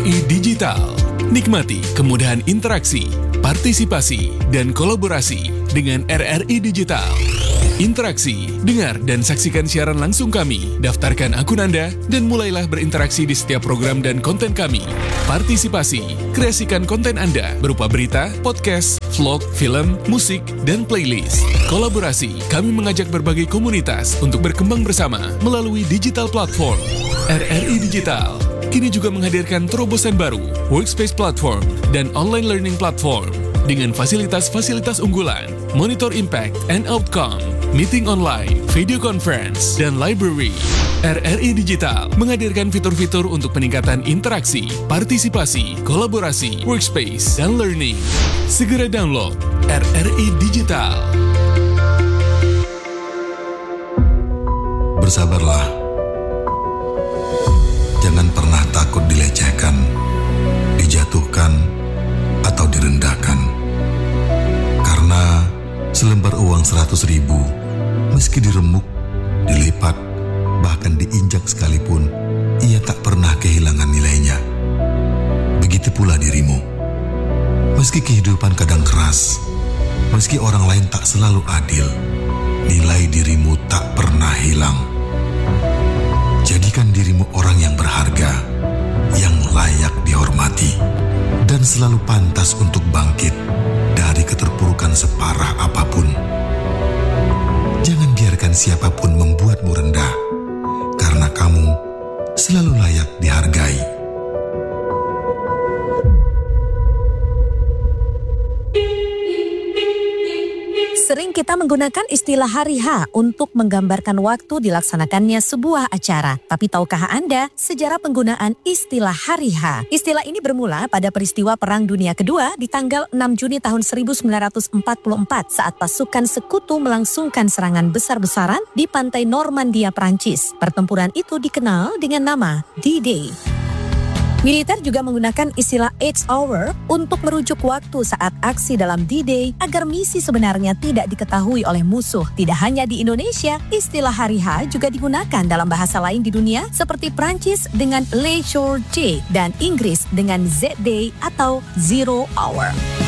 RRI Digital. Nikmati kemudahan interaksi, partisipasi, dan kolaborasi dengan RRI Digital. Interaksi, dengar dan saksikan siaran langsung kami, daftarkan akun Anda, dan mulailah berinteraksi di setiap program dan konten kami. Partisipasi, kreasikan konten Anda berupa berita, podcast, vlog, film, musik, dan playlist. Kolaborasi, kami mengajak berbagai komunitas untuk berkembang bersama melalui digital platform. RRI Digital kini juga menghadirkan terobosan baru, workspace platform, dan online learning platform dengan fasilitas-fasilitas unggulan, monitor impact and outcome, meeting online, video conference, dan library. RRI Digital menghadirkan fitur-fitur untuk peningkatan interaksi, partisipasi, kolaborasi, workspace, dan learning. Segera download RRI Digital. Bersabarlah. Jangan pernah takut dilecehkan, dijatuhkan, atau direndahkan. Karena selembar uang 100.000, meski diremuk, dilipat, bahkan diinjak sekalipun, ia tak pernah kehilangan nilainya. Begitu pula dirimu. Meski kehidupan kadang keras, meski orang lain tak selalu adil, nilai dirimu tak pernah hilang. Jadikan dirimu orang yang berharga, yang layak dihormati, dan selalu pantas untuk bangkit dari keterpurukan separah apapun. Jangan biarkan siapapun membuatmu rendah, karena kamu selalu layak dihargai. Sering kita menggunakan istilah hari H untuk menggambarkan waktu dilaksanakannya sebuah acara. Tapi tahukah Anda sejarah penggunaan istilah hari H? Istilah ini bermula pada peristiwa Perang Dunia Kedua di tanggal 6 Juni tahun 1944 saat pasukan sekutu melangsungkan serangan besar-besaran di pantai Normandia, Prancis. Pertempuran itu dikenal dengan nama D-Day. Militer juga menggunakan istilah H hour untuk merujuk waktu saat aksi dalam D-Day agar misi sebenarnya tidak diketahui oleh musuh. Tidak hanya di Indonesia, istilah hari H juga digunakan dalam bahasa lain di dunia seperti Prancis dengan Le Jour J dan Inggris dengan Z-Day atau Zero Hour.